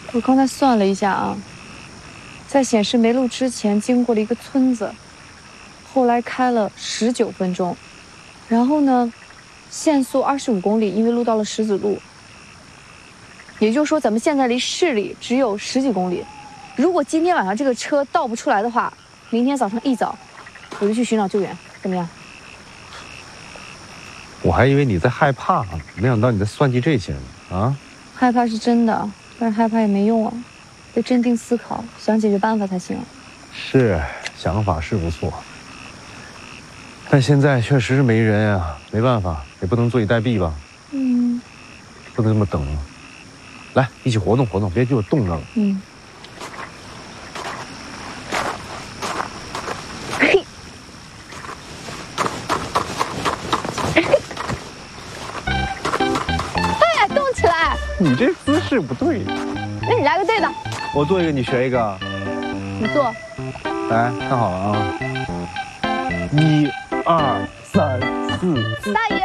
我刚才算了一下啊，在显示没路之前经过了一个村子，后来开了19分钟，然后呢，限速25公里，因为路到了石子路。也就是说，咱们现在离市里只有10几公里。如果今天晚上这个车倒不出来的话，明天早上一早，我就去寻找救援，怎么样？ 我还以为你在害怕呢，没想到你在算计这些呢啊！ 害怕是真的，但是害怕也没用啊，得镇定思考，想解决办法才行。 是，想法是不错，但现在确实是没人啊，没办法，也不能坐以待毙吧？不能这么等了。来，一起活动活动，别给我冻着了。 嘿，哎，动起来！ 你这姿势不对。 那你来个对的。 我做一个，你学一个。 你做。 来，看好了啊！1、2、3、4。 大爷。